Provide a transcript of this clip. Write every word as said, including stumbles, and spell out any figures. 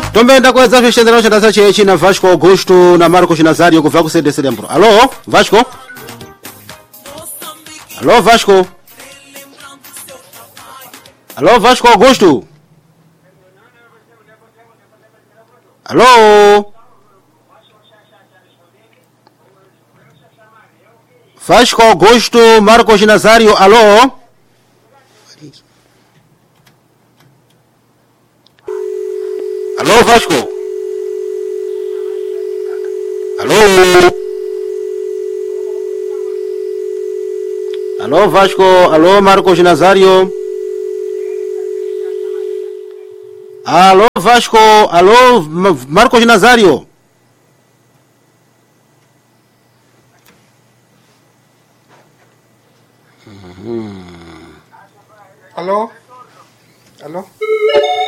Tombenda kweza fishenzera chata chechi na Vasco Augusto na Marco Nazario kuva ku Sede Selembro. Allo, Vasco? Allo, Vasco? Allo, Vasco Augusto? Allo? Vasco Augusto, Marco Nazario, allo? Alô, Vasco? Alô? Alô, Vasco? Alô, Marcos Nazario? Alô, Vasco? Alô, Marcos Nazario? Alô? Alô?